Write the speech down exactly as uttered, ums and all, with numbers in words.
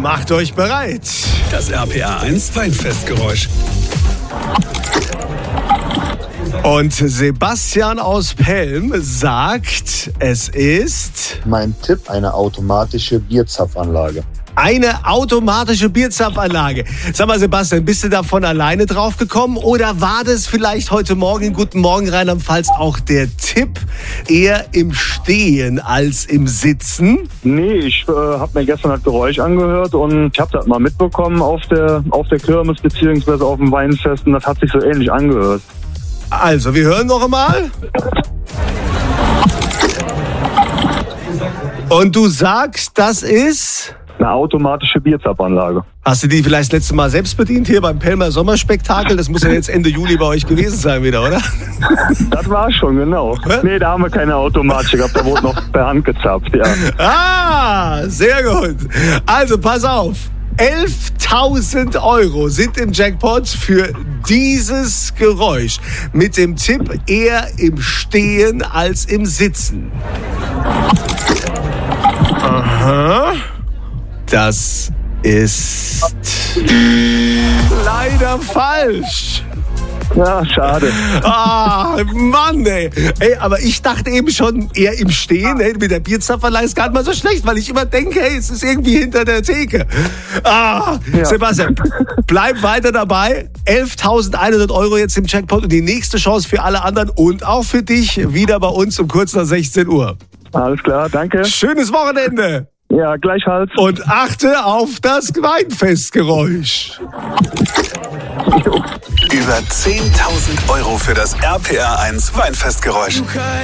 macht euch bereit. Das R P R eins Weinfestgeräusch. Und Sebastian aus Pelm sagt, es ist... Mein Tipp, eine automatische Bierzapfanlage. Eine automatische Bierzapfanlage. Sag mal, Sebastian, bist du davon alleine drauf gekommen oder war das vielleicht heute Morgen in Guten Morgen Rheinland-Pfalz auch der Tipp, eher im Stehen als im Sitzen? Nee, ich äh, habe mir gestern das Geräusch angehört und ich habe das mal mitbekommen auf der, auf der Kirmes beziehungsweise auf dem Weinfest und das hat sich so ähnlich angehört. Also, wir hören noch einmal. Und du sagst, das ist... Eine automatische Bierzapfanlage. Hast du die vielleicht das letzte Mal selbst bedient hier beim Pelmer Sommerspektakel? Das muss ja jetzt Ende Juli bei euch gewesen sein wieder, oder? Das war schon, genau. Nee, da haben wir keine automatische gehabt, da wurde noch per Hand gezapft, ja. Ah, sehr gut. Also, pass auf. elftausend Euro sind im Jackpot für dieses Geräusch. Mit dem Tipp eher im Stehen als im Sitzen. Aha. Das ist leider falsch. Ja, schade. Ah, Mann, ey. Ey, aber ich dachte eben schon eher im Stehen, ey, mit der Bierzapfanlage ist gar nicht mal so schlecht, weil ich immer denke, hey, es ist irgendwie hinter der Theke. Ah, ja. Sebastian, bleib weiter dabei. elftausendeinhundert Euro jetzt im Jackpot und die nächste Chance für alle anderen und auch für dich wieder bei uns um kurz nach sechzehn Uhr. Alles klar, danke. Schönes Wochenende. Ja, gleichfalls. Und achte auf das Weinfestgeräusch. Über zehntausend Euro für das R P R eins Weinfestgeräusch.